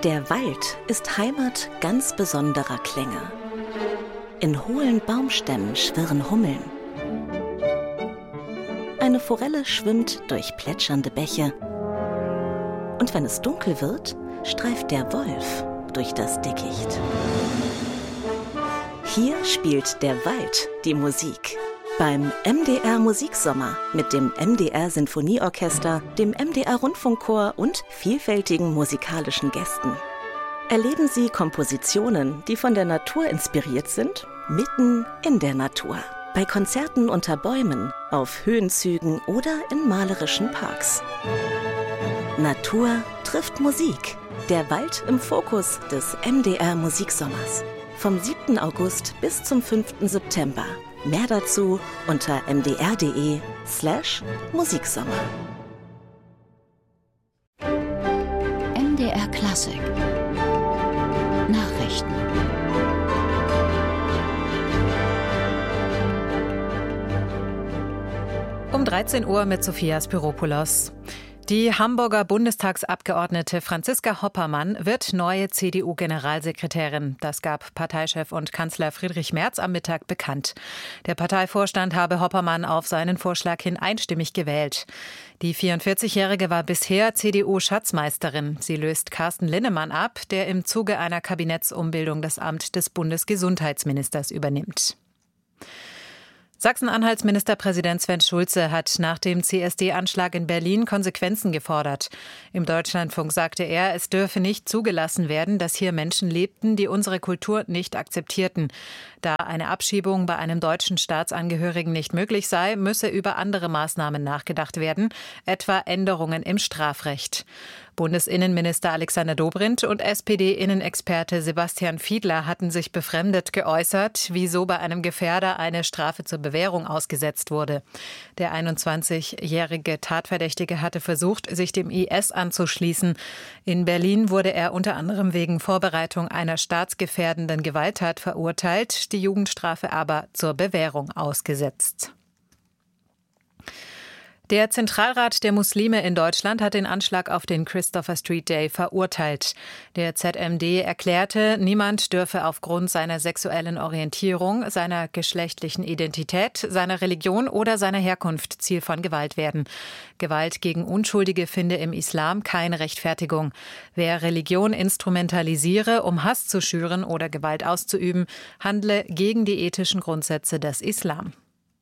Der Wald ist Heimat ganz besonderer Klänge. In hohlen Baumstämmen schwirren Hummeln. Eine Forelle schwimmt durch plätschernde Bäche. Und wenn es dunkel wird, streift der Wolf durch das Dickicht. Hier spielt der Wald die Musik. Beim MDR Musiksommer mit dem MDR Sinfonieorchester, dem MDR Rundfunkchor und vielfältigen musikalischen Gästen. Erleben Sie Kompositionen, die von der Natur inspiriert sind, mitten in der Natur. Bei Konzerten unter Bäumen, auf Höhenzügen oder in malerischen Parks. Natur trifft Musik. Der Wald im Fokus des MDR Musiksommers. Vom 7. August bis zum 5. September. Mehr dazu unter mdr.de/Musiksommer. MDR Klassik. Nachrichten. Um 13 Uhr mit Sophia Spiropoulos. Die Hamburger Bundestagsabgeordnete Franziska Hoppermann wird neue CDU-Generalsekretärin. Das gab Parteichef und Kanzler Friedrich Merz am Mittag bekannt. Der Parteivorstand habe Hoppermann auf seinen Vorschlag hin einstimmig gewählt. Die 44-Jährige war bisher CDU-Schatzmeisterin. Sie löst Carsten Linnemann ab, der im Zuge einer Kabinettsumbildung das Amt des Bundesgesundheitsministers übernimmt. Sachsen-Anhalts Ministerpräsident Sven Schulze hat nach dem CSD-Anschlag in Berlin Konsequenzen gefordert. Im Deutschlandfunk sagte er, es dürfe nicht zugelassen werden, dass hier Menschen lebten, die unsere Kultur nicht akzeptierten. Da eine Abschiebung bei einem deutschen Staatsangehörigen nicht möglich sei, müsse über andere Maßnahmen nachgedacht werden, etwa Änderungen im Strafrecht. Bundesinnenminister Alexander Dobrindt und SPD-Innenexperte Sebastian Fiedler hatten sich befremdet geäußert, wieso bei einem Gefährder eine Strafe zur Bewährung ausgesetzt wurde. Der 21-jährige Tatverdächtige hatte versucht, sich dem IS anzuschließen. In Berlin wurde er unter anderem wegen Vorbereitung einer staatsgefährdenden Gewalttat verurteilt, die Jugendstrafe aber zur Bewährung ausgesetzt. Der Zentralrat der Muslime in Deutschland hat den Anschlag auf den Christopher Street Day verurteilt. Der ZMD erklärte, niemand dürfe aufgrund seiner sexuellen Orientierung, seiner geschlechtlichen Identität, seiner Religion oder seiner Herkunft Ziel von Gewalt werden. Gewalt gegen Unschuldige finde im Islam keine Rechtfertigung. Wer Religion instrumentalisiere, um Hass zu schüren oder Gewalt auszuüben, handle gegen die ethischen Grundsätze des Islam.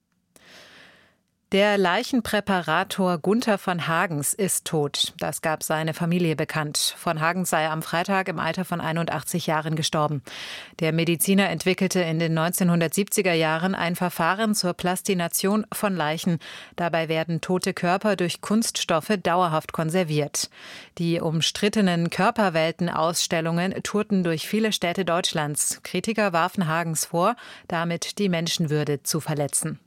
Der Leichenpräparator Gunther von Hagens ist tot. Das gab seine Familie bekannt. Von Hagens sei am Freitag im Alter von 81 Jahren gestorben. Der Mediziner entwickelte in den 1970er Jahren ein Verfahren zur Plastination von Leichen. Dabei werden tote Körper durch Kunststoffe dauerhaft konserviert. Die umstrittenen Körperwelten-Ausstellungen tourten durch viele Städte Deutschlands. Kritiker warfen Hagens vor, damit die Menschenwürde zu verletzen.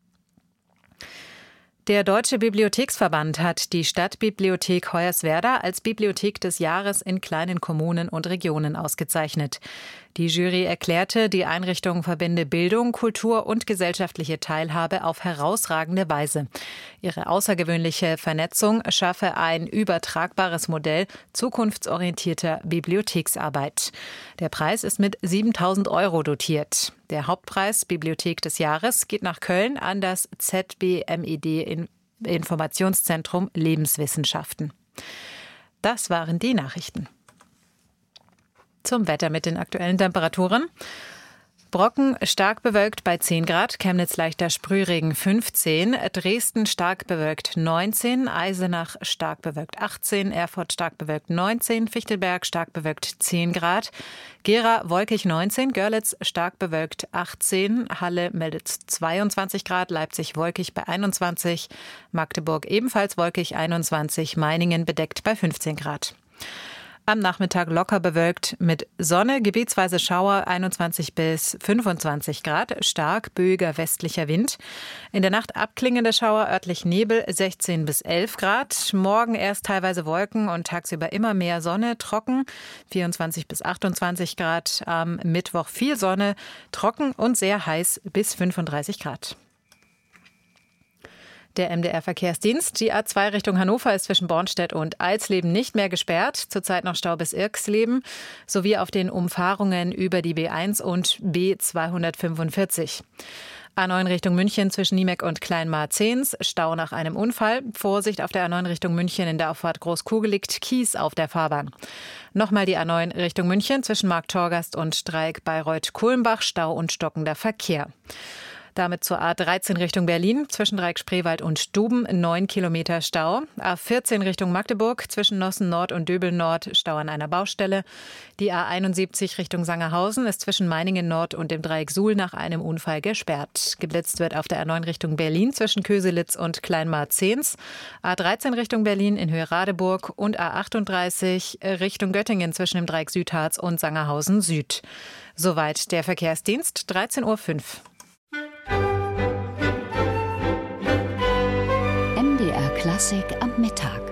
Der Deutsche Bibliotheksverband hat die Stadtbibliothek Hoyerswerda als Bibliothek des Jahres in kleinen Kommunen und Regionen ausgezeichnet. Die Jury erklärte, die Einrichtung verbinde Bildung, Kultur und gesellschaftliche Teilhabe auf herausragende Weise. Ihre außergewöhnliche Vernetzung schaffe ein übertragbares Modell zukunftsorientierter Bibliotheksarbeit. Der Preis ist mit 7.000 € dotiert. Der Hauptpreis Bibliothek des Jahres geht nach Köln an das ZBMED Informationszentrum Lebenswissenschaften. Das waren die Nachrichten. Zum Wetter mit den aktuellen Temperaturen. Brocken stark bewölkt bei 10 Grad, Chemnitz leichter Sprühregen 15, Dresden stark bewölkt 19, Eisenach stark bewölkt 18, Erfurt stark bewölkt 19, Fichtelberg stark bewölkt 10 Grad, Gera wolkig 19, Görlitz stark bewölkt 18, Halle meldet 22 Grad, Leipzig wolkig bei 21, Magdeburg ebenfalls wolkig 21, Meiningen bedeckt bei 15 Grad. Am Nachmittag locker bewölkt mit Sonne, gebietsweise Schauer 21 bis 25 Grad, stark böiger westlicher Wind. In der Nacht abklingende Schauer, örtlich Nebel 16 bis 11 Grad. Morgen erst teilweise Wolken und tagsüber immer mehr Sonne, trocken 24 bis 28 Grad. Am Mittwoch viel Sonne, trocken und sehr heiß bis 35 Grad. Der MDR-Verkehrsdienst. Die A2 Richtung Hannover ist zwischen Bornstedt und Alsleben nicht mehr gesperrt. Zurzeit noch Stau bis Irksleben, sowie auf den Umfahrungen über die B1 und B245. A9 Richtung München zwischen Niemeck und Kleinmarzehns. Stau nach einem Unfall. Vorsicht auf der A9 Richtung München in der Auffahrt Großkugel liegt Kies auf der Fahrbahn. Nochmal die A9 Richtung München zwischen Marktorgast und Dreieck Bayreuth-Kulmbach. Stau und stockender Verkehr. Damit zur A13 Richtung Berlin, zwischen Dreieck Spreewald und Duben, 9 Kilometer Stau. A14 Richtung Magdeburg, zwischen Nossen Nord und Döbeln Nord, Stau an einer Baustelle. Die A71 Richtung Sangerhausen ist zwischen Meiningen Nord und dem Dreieck Suhl nach einem Unfall gesperrt. Geblitzt wird auf der A9 Richtung Berlin zwischen Köselitz und Kleinmarzehns. A13 Richtung Berlin in Höhe Radeburg und A38 Richtung Göttingen zwischen dem Dreieck Südharz und Sangerhausen Süd. Soweit der Verkehrsdienst, 13:05 Uhr. MDR Klassik am Mittag.